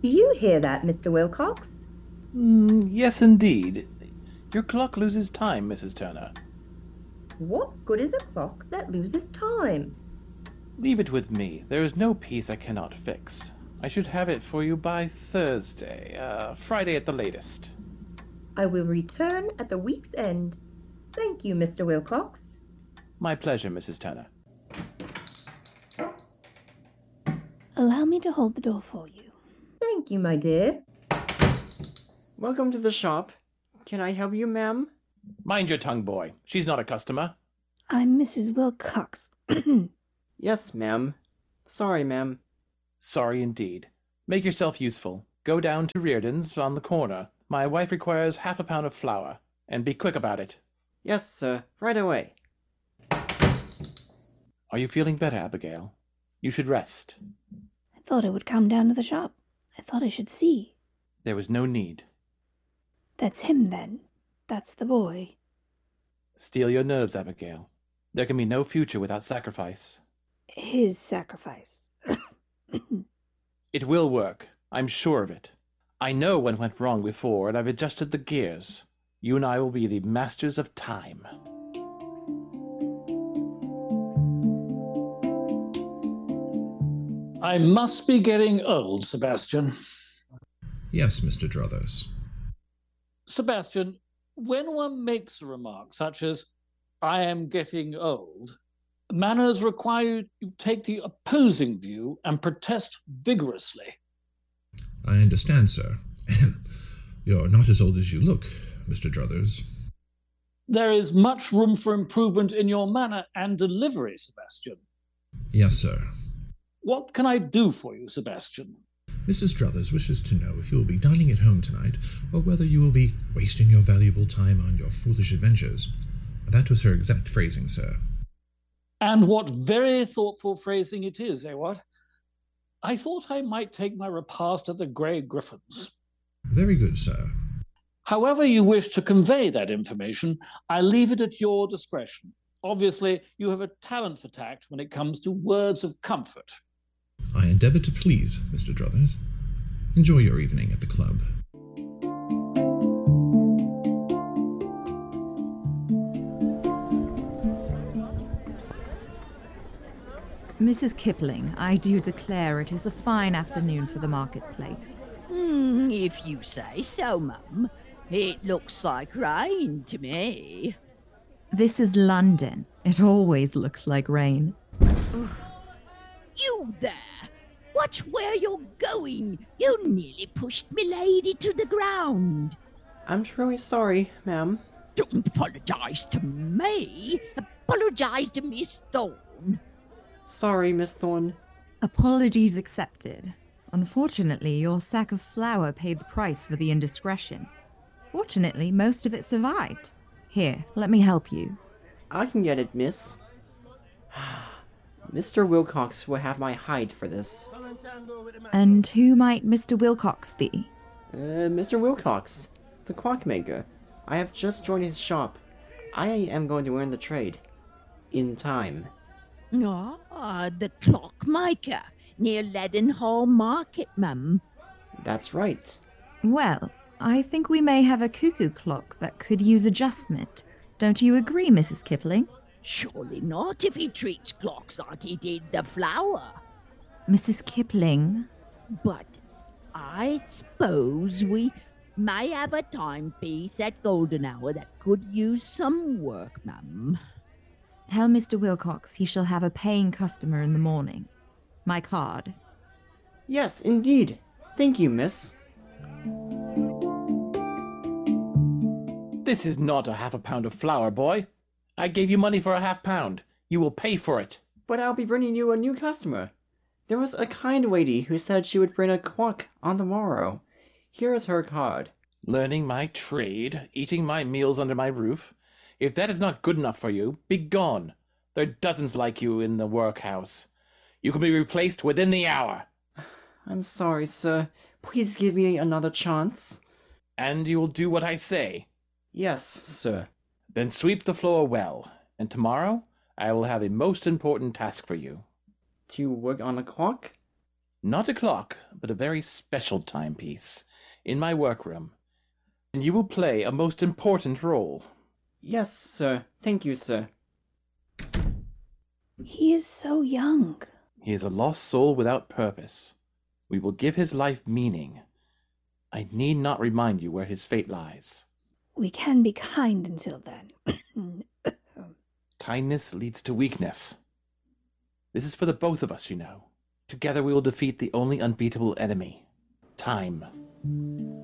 You hear that, Mr. Wilcox? Yes, indeed. Your clock loses time, Mrs. Turner. What good is a clock that loses time? Leave it with me. There is no piece I cannot fix. I should have it for you by Thursday, Friday at the latest. I will return at the week's end. Thank you, Mr. Wilcox. My pleasure, Mrs. Turner. Allow me to hold the door for you. Thank you, my dear. Welcome to the shop. Can I help you, ma'am? Mind your tongue, boy. She's not a customer. I'm Mrs. Wilcox. Yes, ma'am. Sorry, ma'am. Sorry indeed. Make yourself useful. Go down to Reardon's on the corner. My wife requires half a pound of flour, and be quick about it. Yes, sir. Right away. Are you feeling better, Abigail? You should rest. I thought I would come down to the shop. I thought I should see. There was no need. That's him, then. That's the boy. Steel your nerves, Abigail. There can be no future without sacrifice. His sacrifice. It will work. I'm sure of it. I know what went wrong before, and I've adjusted the gears. You and I will be the masters of time. I must be getting old, Sebastian. Yes, Mr. Druthers. Sebastian, when one makes a remark such as, I am getting old, manners require you to take the opposing view and protest vigorously. I understand, sir. You're not as old as you look, Mr. Druthers. There is much room for improvement in your manner and delivery, Sebastian. Yes, sir. What can I do for you, Sebastian? Mrs. Druthers wishes to know if you will be dining at home tonight, or whether you will be wasting your valuable time on your foolish adventures. That was her exact phrasing, sir. And what very thoughtful phrasing it is, eh, what? I thought I might take my repast at the Grey Griffins. Very good, sir. However you wish to convey that information, I leave it at your discretion. Obviously, you have a talent for tact when it comes to words of comfort. I endeavour to please, Mr. Druthers. Enjoy your evening at the club. Mrs. Kipling, I do declare it is a fine afternoon for the marketplace. If you say so, Mum. It looks like rain to me. This is London. It always looks like rain. You there! Watch where you're going! You nearly pushed milady to the ground. I'm truly sorry, ma'am. Don't apologise to me. Apologise to Miss Thorne. Sorry, Miss Thorne. Apologies accepted. Unfortunately, your sack of flour paid the price for the indiscretion. Fortunately, most of it survived. Here, let me help you. I can get it, miss. Mr. Wilcox will have my hide for this. And who might Mr. Wilcox be? Mr. Wilcox, the clockmaker. I have just joined his shop. I am going to learn the trade. In time. Ah, the clockmaker near Leadenhall Market, Mum. That's right. Well, I think we may have a cuckoo clock that could use adjustment. Don't you agree, Mrs. Kipling? Surely not if he treats clocks like he did the flour. Mrs. Kipling? But I suppose we may have a timepiece at golden hour that could use some work, Mum. Tell Mr. Wilcox he shall have a paying customer in the morning. My card. Yes, indeed. Thank you, miss. This is not a half a pound of flour, boy. I gave you money for a half pound. You will pay for it. But I'll be bringing you a new customer. There was a kind lady who said she would bring a clock on the morrow. Here is her card. Learning my trade, eating my meals under my roof. If that is not good enough for you, be gone. There are dozens like you in the workhouse. You can be replaced within the hour. I'm sorry, sir. Please give me another chance. And you will do what I say. Yes, sir. Then sweep the floor well, and tomorrow I will have a most important task for you. To work on a clock? Not a clock, but a very special timepiece, in my workroom. And you will play a most important role. Yes, sir. Thank you, sir. He is so young. He is a lost soul without purpose. We will give his life meaning. I need not remind you where his fate lies. We can be kind until then. Kindness leads to weakness. This is for the both of us, you know. Together we will defeat the only unbeatable enemy, time.